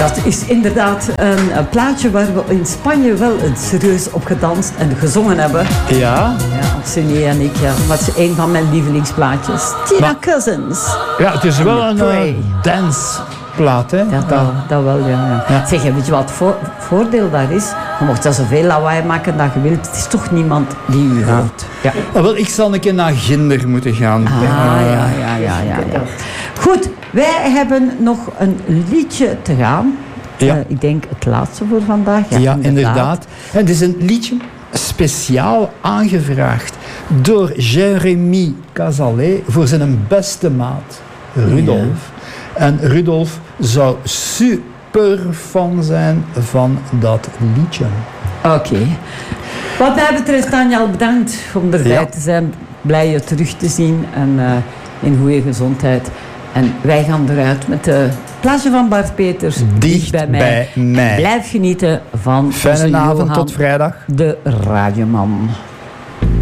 Dat is inderdaad een plaatje waar we in Spanje wel serieus op gedanst en gezongen hebben. Ja? Ja, Sunny en ik. Ja. Dat is een van mijn lievelingsplaatjes. Tina Cousins. Ja, het is wel een danceplaat, hè? Ja, dat wel, ja. Zeg, weet je wat het voordeel daar is? Je mocht dat zoveel lawaai maken dat je wilt. Het is toch niemand die u hoort. Ja. Wel, ik zal een keer naar Ginder moeten gaan. Ja. Goed, wij hebben nog een liedje te gaan. Ja. Ik denk het laatste voor vandaag. Ja, inderdaad. En het is een liedje speciaal aangevraagd door Jérémy Cazalet voor zijn beste maat, Rudolf. Ja. En Rudolf zou super fan zijn van dat liedje. Oké. Wat mij betreft, Daniel, bedankt om erbij te zijn. Blij je terug te zien en in goede gezondheid. En wij gaan eruit met de plaatje van Bart Peters. Dicht bij mij. Blijf genieten van fijne avond, tot vrijdag. De radioman.